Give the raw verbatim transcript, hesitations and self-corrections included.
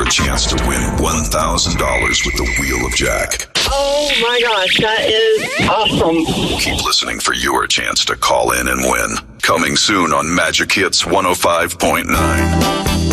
chance to win one thousand dollars with the Wheel of Jack. Oh my gosh, that is awesome. Keep listening for your chance to call in and win. Coming soon on Magic Hits one oh five point nine.